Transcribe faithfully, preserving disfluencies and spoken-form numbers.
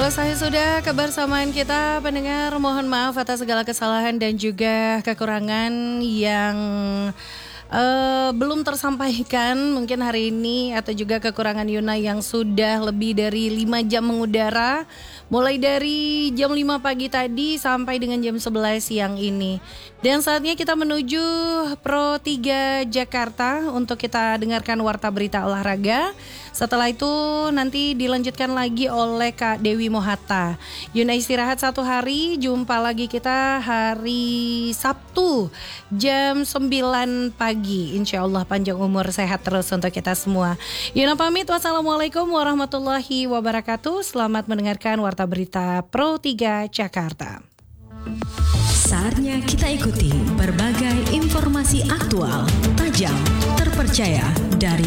Selesai sudah kebersamaan kita pendengar. Mohon maaf atas segala kesalahan dan juga kekurangan yang uh, belum tersampaikan mungkin hari ini, atau juga kekurangan Yuna yang sudah lebih dari lima jam mengudara. Mulai dari jam lima pagi tadi sampai dengan jam sebelas siang ini. Dan saatnya kita menuju Pro tiga Jakarta untuk kita dengarkan Warta Berita Olahraga. Setelah itu nanti dilanjutkan lagi oleh Kak Dewi Mohata. Yuna istirahat satu hari, jumpa lagi kita hari Sabtu jam sembilan pagi. Insya Allah panjang umur, sehat terus untuk kita semua. Yuna pamit, wassalamualaikum warahmatullahi wabarakatuh. Selamat mendengarkan Warta Berita Pro tiga Jakarta. Saatnya kita ikuti berbagai informasi aktual, tajam, terpercaya dari